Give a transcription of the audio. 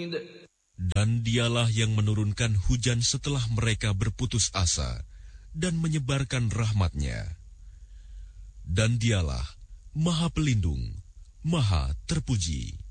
Dan dialah yang menurunkan hujan setelah mereka berputus asa dan menyebarkan rahmat-Nya. Dan dialah Maha Pelindung, Maha Terpuji.